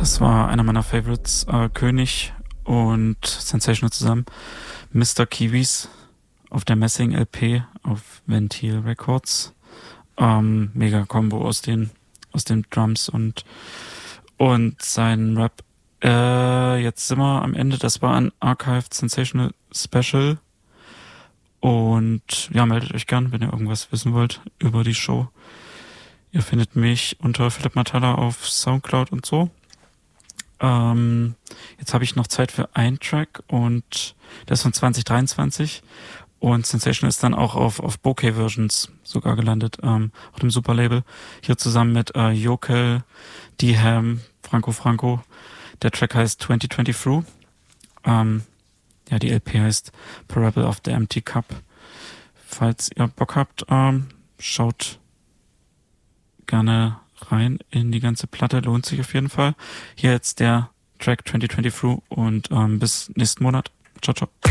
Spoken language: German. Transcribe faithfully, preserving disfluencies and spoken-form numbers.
Das war einer meiner Favorites, äh, König und Sensational zusammen. Mister Kiwis auf der Messing-L P auf Ventil Records. Ähm, mega Combo aus den, aus den Drums und, und seinen Rap. Äh, jetzt sind wir am Ende. Das war ein Archived Sensational Special. Und ja, meldet euch gern, wenn ihr irgendwas wissen wollt über die Show. Ihr findet mich unter Philipp Matala auf Soundcloud und so. Ähm, jetzt habe ich noch Zeit für einen Track und der ist von zwanzig dreiundzwanzig und Sensation ist dann auch auf, auf Bokeh-Versions sogar gelandet, ähm, auf dem Superlabel. Hier zusammen mit äh, Jokel, D-Ham, Franco Franco. Der Track heißt zwanzig zwanzig Through. Ähm, ja, die L P heißt Parable of the Empty Cup. Falls ihr Bock habt, ähm, schaut gerne rein in die ganze Platte, lohnt sich auf jeden Fall. Hier jetzt der Track zwanzig zwanzig Through und ähm, bis nächsten Monat. Ciao, ciao.